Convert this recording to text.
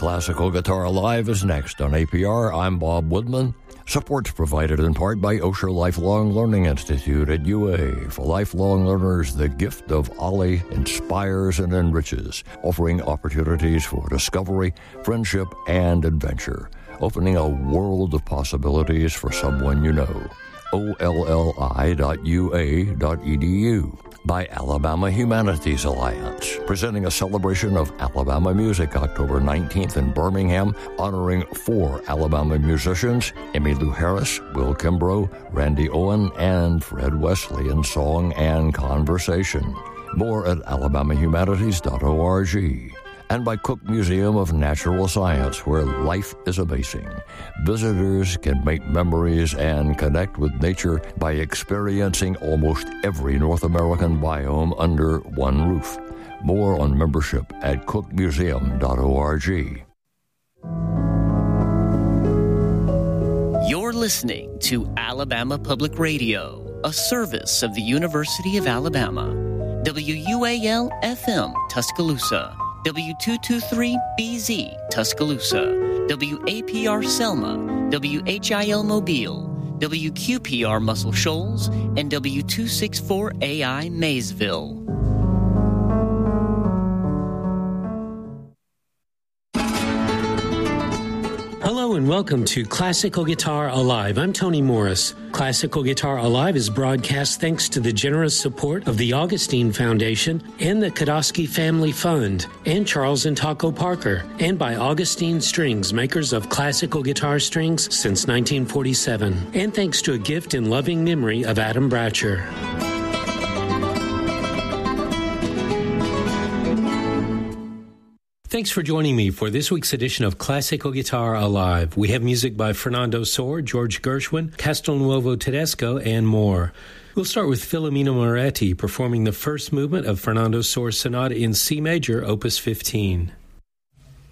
Classical Guitar Live is next on APR. I'm Bob Woodman. Support provided in part by Osher Lifelong Learning Institute at UA. For lifelong learners, the gift of Ollie inspires and enriches, offering opportunities for discovery, friendship, and adventure, opening a world of possibilities for someone you know. olli.ua.edu. By Alabama Humanities Alliance, presenting a celebration of Alabama music October 19th in Birmingham, honoring 4 Alabama musicians, Emmylou Harris, Will Kimbrough, Randy Owen, and Fred Wesley in song and conversation. More at alabamahumanities.org. And by Cook Museum of Natural Science, where life is amazing. Visitors can make memories and connect with nature by experiencing almost every North American biome under one roof. More on membership at cookmuseum.org. You're listening to Alabama Public Radio, a service of the University of Alabama. WUAL-FM, Tuscaloosa. W223BZ, Tuscaloosa, WAPR Selma, WHIL Mobile, WQPR Muscle Shoals, and W264AI Maysville. Hello and welcome to Classical Guitar Alive. I'm Tony Morris. Classical Guitar Alive is broadcast thanks to the generous support of the Augustine Foundation and the Kodosky Family Fund and Charles and Taco Parker, and by Augustine Strings, makers of classical guitar strings since 1947, and thanks to a gift in loving memory of Adam Bratcher. Thanks for joining me for this week's edition of Classical Guitar Alive. We have music by Fernando Sor, George Gershwin, Castelnuovo Tedesco, and more. We'll start with Filomeno Moretti performing the first movement of Fernando Sor's Sonata in C major, Opus 15.